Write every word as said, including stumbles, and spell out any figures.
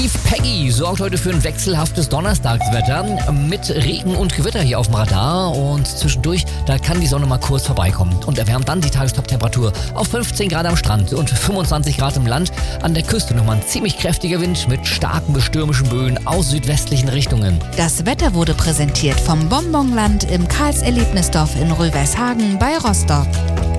Peggy sorgt heute für ein wechselhaftes Donnerstagswetter mit Regen und Gewitter hier auf dem Radar und zwischendurch, da kann die Sonne mal kurz vorbeikommen und erwärmt dann die Tagestop-Temperatur auf fünfzehn Grad am Strand und fünfundzwanzig Grad im Land. An der Küste nochmal ein ziemlich kräftiger Wind mit starken bis stürmischen Böen aus südwestlichen Richtungen. Das Wetter wurde präsentiert vom Bonbonland im Karls-Erlebnisdorf in Rövershagen bei Rostock.